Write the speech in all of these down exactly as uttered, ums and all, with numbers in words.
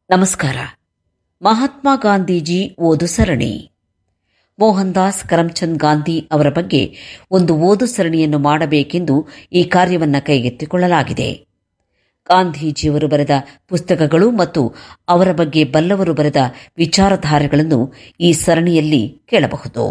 ನಮಸ್ಕಾರ. ಮಹಾತ್ಮ ಗಾಂಧೀಜಿ ಓದು ಸರಣಿ. ಮೋಹನ್ ದಾಸ್ ಕರಮ್ಚಂದ್ ಗಾಂಧಿ ಅವರ ಬಗ್ಗೆ ಒಂದು ಓದು ಸರಣಿಯನ್ನು ಮಾಡಬೇಕೆಂದು ಈ ಕಾರ್ಯವನ್ನು ಕೈಗೆತ್ತಿಕೊಳ್ಳಲಾಗಿದೆ. ಗಾಂಧೀಜಿಯವರು ಬರೆದ ಪುಸ್ತಕಗಳು ಮತ್ತು ಅವರ ಬಗ್ಗೆ ಬಲ್ಲವರು ಬರೆದ ವಿಚಾರಧಾರೆಗಳನ್ನು ಈ ಸರಣಿಯಲ್ಲಿ ಕೇಳಬಹುದು.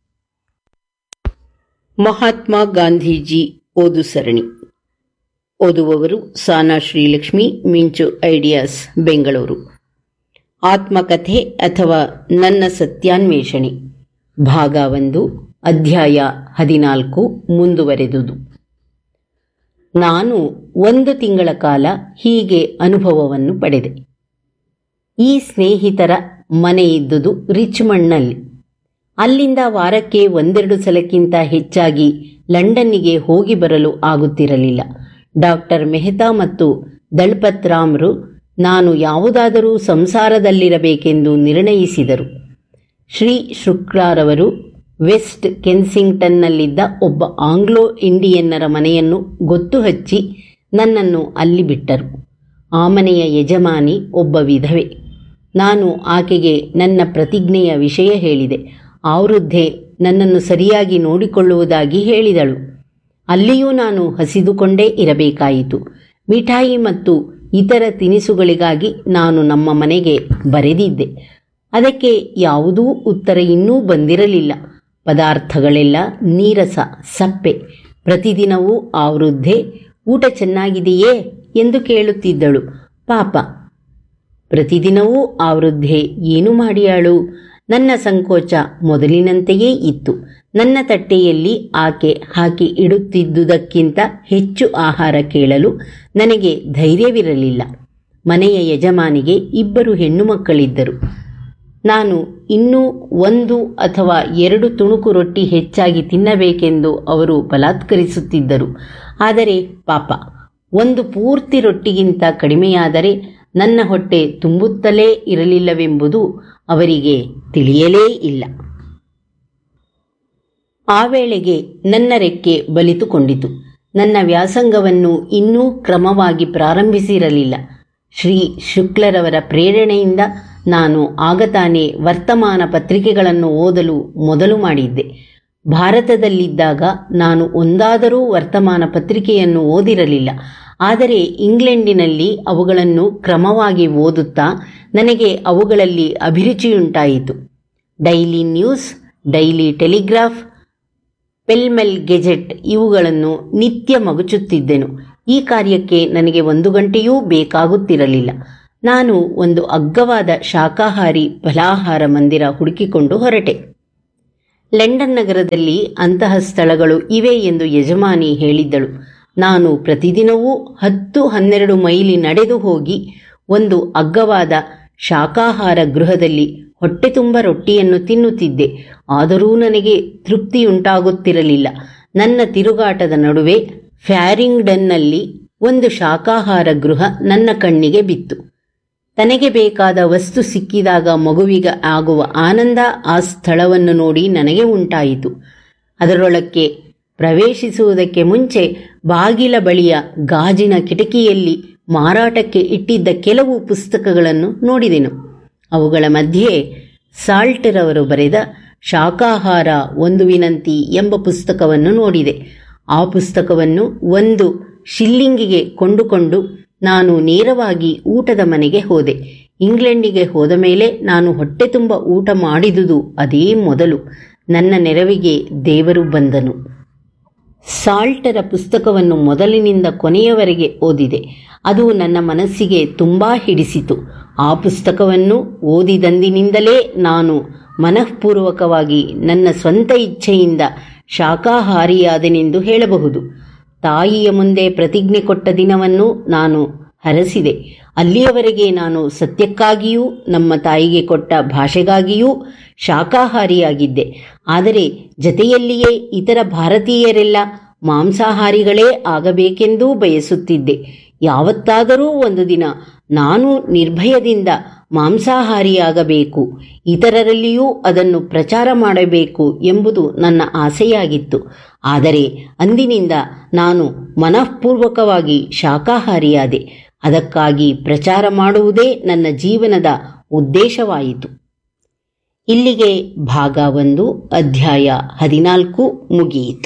ಮಹಾತ್ಮ ಗಾಂಧೀಜಿ ಓದು ಸರಣಿ. ಓದುವವರು ಸಾನಾ ಶ್ರೀಲಕ್ಷ್ಮಿ, ಮಿಂಚು ಐಡಿಯಾಸ್, ಬೆಂಗಳೂರು. ಆತ್ಮಕಥೆ ಅಥವಾ ನನ್ನ ಸತ್ಯಾನ್ವೇಷಣೆ, ಭಾಗ ಒಂದು, ಅಧ್ಯಾಯ ಹದಿನಾಲ್ಕು, ಮುಂದುವರೆದುದು. ನಾನು ಒಂದು ತಿಂಗಳ ಕಾಲ ಹೀಗೆ ಅನುಭವವನ್ನು ಪಡೆದೆ. ಈ ಸ್ನೇಹಿತರ ಮನೆ ಇದ್ದುದು ರಿಚ್ಮಂಡ್ನಲ್ಲಿ. ಅಲ್ಲಿಂದ ವಾರಕ್ಕೆ ಒಂದೆರಡು ಸಲಕ್ಕಿಂತ ಹೆಚ್ಚಾಗಿ ಲಂಡನ್ನಿಗೆ ಹೋಗಿ ಬರಲು ಆಗುತ್ತಿರಲಿಲ್ಲ. ಡಾಕ್ಟರ್ ಮೆಹ್ತಾ ಮತ್ತು ದಳ್ಪತ್ ರಾಮ್ರು ನಾನು ಯಾವುದಾದರೂ ಸಂಸಾರದಲ್ಲಿರಬೇಕೆಂದು ನಿರ್ಣಯಿಸಿದರು. ಶ್ರೀ ಶುಕ್ಲಾರವರು ವೆಸ್ಟ್ ಕೆನ್ಸಿಂಗ್ಟನ್ನಲ್ಲಿದ್ದ ಒಬ್ಬ ಆಂಗ್ಲೋ ಇಂಡಿಯನ್ನರ ಮನೆಯನ್ನು ಗೊತ್ತು ಹಚ್ಚಿ ನನ್ನನ್ನು ಅಲ್ಲಿ ಬಿಟ್ಟರು. ಆ ಮನೆಯ ಯಜಮಾನಿ ಒಬ್ಬ ವಿಧವೆ. ನಾನು ಆಕೆಗೆ ನನ್ನ ಪ್ರತಿಜ್ಞೆಯ ವಿಷಯ ಹೇಳಿದೆ. ಆ ವೃದ್ಧೆ ನನ್ನನ್ನು ಸರಿಯಾಗಿ ನೋಡಿಕೊಳ್ಳುವುದಾಗಿ ಹೇಳಿದಳು. ಅಲ್ಲಿಯೂ ನಾನು ಹಸಿದುಕೊಂಡೇ ಇರಬೇಕಾಯಿತು. ಮಿಠಾಯಿ ಮತ್ತು ಇತರ ತಿನಿಸುಗಳಿಗಾಗಿ ನಾನು ನಮ್ಮ ಮನೆಗೆ ಬರೆದಿದ್ದೆ. ಅದಕ್ಕೆ ಯಾವುದೂ ಉತ್ತರ ಇನ್ನೂ ಬಂದಿರಲಿಲ್ಲ. ಪದಾರ್ಥಗಳೆಲ್ಲ ನೀರಸ, ಸಪ್ಪೆ. ಪ್ರತಿದಿನವೂ ಆ ವೃದ್ಧೆ ಊಟ ಚೆನ್ನಾಗಿದೆಯೇ ಎಂದು ಕೇಳುತ್ತಿದ್ದಳು. ಪಾಪ, ಪ್ರತಿದಿನವೂ ಆ ವೃದ್ಧೆ ಏನು ಮಾಡಿಯಾಳು? ನನ್ನ ಸಂಕೋಚ ಮೊದಲಿನಂತೆಯೇ ಇತ್ತು. ನನ್ನ ತಟ್ಟೆಯಲ್ಲಿ ಆಕೆ ಹಾಕಿ ಇಡುತ್ತಿದ್ದುದಕ್ಕಿಂತ ಹೆಚ್ಚು ಆಹಾರ ಕೇಳಲು ನನಗೆ ಧೈರ್ಯವಿರಲಿಲ್ಲ. ಮನೆಯ ಯಜಮಾನಿಗೆ ಇಬ್ಬರು ಹೆಣ್ಣು ಮಕ್ಕಳಿದ್ದರು. ನಾನು ಇನ್ನೂ ಒಂದು ಅಥವಾ ಎರಡು ತುಣುಕು ರೊಟ್ಟಿ ಹೆಚ್ಚಾಗಿ ತಿನ್ನಬೇಕೆಂದು ಅವರು ಬಲಾತ್ಕರಿಸುತ್ತಿದ್ದರು. ಆದರೆ ಪಾಪ, ಒಂದು ಪೂರ್ತಿ ರೊಟ್ಟಿಗಿಂತ ಕಡಿಮೆಯಾದರೆ ನನ್ನ ಹೊಟ್ಟೆ ತುಂಬುತ್ತಲೇ ಇರಲಿಲ್ಲವೆಂಬುದು ಅವರಿಗೆ ತಿಳಿಯಲೇ ಇಲ್ಲ. ಆ ವೇಳೆಗೆ ನನ್ನ ರೆಕ್ಕೆ ಬಲಿತುಕೊಂಡಿತು. ನನ್ನ ವ್ಯಾಸಂಗವನ್ನು ಇನ್ನೂ ಕ್ರಮವಾಗಿ ಪ್ರಾರಂಭಿಸಿರಲಿಲ್ಲ. ಶ್ರೀ ಶುಕ್ಲರವರ ಪ್ರೇರಣೆಯಿಂದ ನಾನು ಆಗತಾನೆ ವರ್ತಮಾನ ಪತ್ರಿಕೆಗಳನ್ನು ಓದಲು ಮೊದಲು ಮಾಡಿದ್ದೆ. ಭಾರತದಲ್ಲಿದ್ದಾಗ ನಾನು ಒಂದಾದರೂ ವರ್ತಮಾನ ಪತ್ರಿಕೆಯನ್ನು ಓದಿರಲಿಲ್ಲ. ಆದರೆ ಇಂಗ್ಲೆಂಡಿನಲ್ಲಿ ಅವುಗಳನ್ನು ಕ್ರಮವಾಗಿ ಓದುತ್ತಾ ನನಗೆ ಅವುಗಳಲ್ಲಿ ಅಭಿರುಚಿಯುಂಟಾಯಿತು. Daily news, daily telegraph, ಪೆಲ್ಮೆಲ್ gazette ಇವುಗಳನ್ನು ನಿತ್ಯ ಮಗುಚುತ್ತಿದ್ದೆನು. ಈ ಕಾರ್ಯಕ್ಕೆ ನನಗೆ ಒಂದು ಗಂಟೆಯೂ ಬೇಕಾಗುತ್ತಿರಲಿಲ್ಲ. ನಾನು ಒಂದು ಅಗ್ಗವಾದ ಶಾಕಾಹಾರಿ ಫಲಾಹಾರ ಮಂದಿರ ಹುಡುಕಿಕೊಂಡು ಹೊರಟೆ. ಲಂಡನ್ ನಗರದಲ್ಲಿ ಅಂತಹ ಸ್ಥಳಗಳು ಇವೆ ಎಂದು ಯಜಮಾನಿ ಹೇಳಿದ್ದಳು. ನಾನು ಪ್ರತಿದಿನವೂ ಹತ್ತು ಹನ್ನೆರಡು ಮೈಲಿ ನಡೆದು ಹೋಗಿ ಒಂದು ಅಗ್ಗವಾದ ಶಾಕಾಹಾರ ಗೃಹದಲ್ಲಿ ಹೊಟ್ಟೆ ತುಂಬ ರೊಟ್ಟಿಯನ್ನು ತಿನ್ನುತ್ತಿದ್ದೆ. ಆದರೂ ನನಗೆ ತೃಪ್ತಿಯುಂಟಾಗುತ್ತಿರಲಿಲ್ಲ. ನನ್ನ ತಿರುಗಾಟದ ನಡುವೆ ಫ್ಯಾರಿಂಗ್ಡನ್ನಲ್ಲಿ ಒಂದು ಶಾಕಾಹಾರ ಗೃಹ ನನ್ನ ಕಣ್ಣಿಗೆ ಬಿತ್ತು. ತನಗೆ ಬೇಕಾದ ವಸ್ತು ಸಿಕ್ಕಿದಾಗ ಮಗುವಿಗೆ ಆಗುವ ಆನಂದ ಆ ಸ್ಥಳವನ್ನು ನೋಡಿ ನನಗೆ ಉಂಟಾಯಿತು. ಅದರೊಳಕ್ಕೆ ಪ್ರವೇಶಿಸುವುದಕ್ಕೆ ಮುಂಚೆ ಬಾಗಿಲ ಬಳಿಯ ಗಾಜಿನ ಕಿಟಕಿಯಲ್ಲಿ ಮಾರಾಟಕ್ಕೆ ಇಟ್ಟಿದ್ದ ಕೆಲವು ಪುಸ್ತಕಗಳನ್ನು ನೋಡಿದೆನು. ಅವುಗಳ ಮಧ್ಯೆ ಸಾಲ್ಟರವರು ಬರೆದ ಶಾಕಾಹಾರ ಒಂದು ವಿನಂತಿ ಎಂಬ ಪುಸ್ತಕವನ್ನು ನೋಡಿದೆ. ಆ ಪುಸ್ತಕವನ್ನು ಒಂದು ಶಿಲ್ಲಿಂಗಿಗೆ ಕೊಂಡುಕೊಂಡು ನಾನು ನೇರವಾಗಿ ಊಟದ ಮನೆಗೆ ಹೋದೆ. ಇಂಗ್ಲೆಂಡಿಗೆ ಹೋದ ಮೇಲೆ ನಾನು ಹೊಟ್ಟೆ ತುಂಬ ಊಟ ಮಾಡಿದುದು ಅದೇ ಮೊದಲು. ನನ್ನ ನೆರವಿಗೆ ದೇವರು ಬಂದನು. ಸಾಲ್ಟರ ಪುಸ್ತಕವನ್ನು ಮೊದಲಿನಿಂದ ಕೊನೆಯವರೆಗೆ ಓದಿದೆ. ಅದು ನನ್ನ ಮನಸ್ಸಿಗೆ ತುಂಬ ಹಿಡಿಸಿತು. ಆ ಪುಸ್ತಕವನ್ನು ಓದಿದಂದಿನಿಂದಲೇ ನಾನು ಮನಃಪೂರ್ವಕವಾಗಿ ನನ್ನ ಸ್ವಂತ ಇಚ್ಛೆಯಿಂದ ಶಾಕಾಹಾರಿಯಾದೆನೆಂದು ಹೇಳಬಹುದು. ತಾಯಿಯ ಮುಂದೆ ಪ್ರತಿಜ್ಞೆ ಕೊಟ್ಟ ದಿನವನ್ನು ನಾನು ಹರಸಿದೆ. ಅಲ್ಲಿಯವರೆಗೆ ನಾನು ಸತ್ಯಕ್ಕಾಗಿಯೂ ನಮ್ಮ ತಾಯಿಗೆ ಕೊಟ್ಟ ಭಾಷೆಗಾಗಿಯೂ ಶಾಕಾಹಾರಿಯಾಗಿದ್ದೆ. ಆದರೆ ಜತೆಯಲ್ಲಿಯೇ ಇತರ ಭಾರತೀಯರೆಲ್ಲ ಮಾಂಸಾಹಾರಿಗಳೇ ಆಗಬೇಕೆಂದೂ ಬಯಸುತ್ತಿದ್ದೆ. ಯಾವತ್ತಾದರೂ ಒಂದು ದಿನ ನಾನು ನಿರ್ಭಯದಿಂದ ಮಾಂಸಾಹಾರಿಯಾಗಬೇಕು, ಇತರರಲ್ಲಿಯೂ ಅದನ್ನು ಪ್ರಚಾರ ಮಾಡಬೇಕು ಎಂಬುದು ನನ್ನ ಆಸೆಯಾಗಿತ್ತು. ಆದರೆ ಅಂದಿನಿಂದ ನಾನು ಮನಃಪೂರ್ವಕವಾಗಿ ಶಾಕಾಹಾರಿಯಾದೆ. ಅದಕ್ಕಾಗಿ ಪ್ರಚಾರ ಮಾಡುವುದೇ ನನ್ನ ಜೀವನದ ಉದ್ದೇಶವಾಯಿತು. ಇಲ್ಲಿಗೆ ಭಾಗ ಒಂದು ಅಧ್ಯಾಯ ಹದಿನಾಲ್ಕು ಮುಗಿಯಿತು.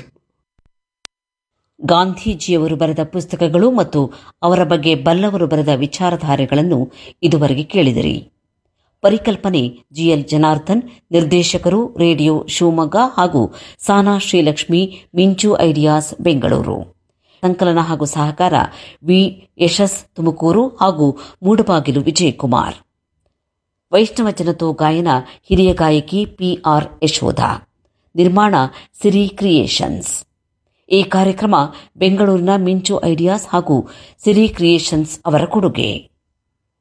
ಗಾಂಧೀಜಿಯವರು ಬರೆದ ಪುಸ್ತಕಗಳು ಮತ್ತು ಅವರ ಬಗ್ಗೆ ಬಲ್ಲವರು ಬರೆದ ವಿಚಾರಧಾರೆಗಳನ್ನು ಇದುವರೆಗೆ ಕೇಳಿದಿರಿ. ಪರಿಕಲ್ಪನೆ ಜಿಎಲ್ ಜನಾರ್ದನ್, ನಿರ್ದೇಶಕರು ರೇಡಿಯೋ ಶಿವಮೊಗ್ಗ ಹಾಗೂ ಸಾನಾ ಶ್ರೀಲಕ್ಷ್ಮಿ, ಮಿಂಚು ಐಡಿಯಾಸ್ ಬೆಂಗಳೂರು. ಸಂಕಲನ ಹಾಗೂ ಸಹಕಾರ ವಿ ಯಶಸ್ ತುಮಕೂರು ಹಾಗೂ ಮೂಡಬಾಗಿಲು ವಿಜಯಕುಮಾರ್. ವೈಷ್ಣವ ಜನತೋ ಗಾಯನ ಹಿರಿಯ ಗಾಯಕಿ ಪಿಆರ್ ಯಶೋಧ. ನಿರ್ಮಾಣ ಸಿರಿ ಕ್ರಿಯೇಷನ್ಸ್. ಈ ಕಾರ್ಯಕ್ರಮ ಬೆಂಗಳೂರಿನ ಮಿಂಚು ಐಡಿಯಾಸ್ ಹಾಗೂ ಸಿರಿ ಕ್ರಿಯೇಷನ್ಸ್ ಅವರ ಕೊಡುಗೆ.